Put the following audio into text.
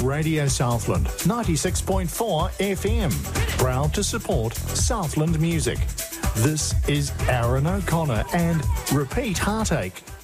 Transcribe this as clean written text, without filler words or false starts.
Radio Southland, 96.4 FM. Proud to support Southland music. This is Aaron O'Connor and Repeat Heartache.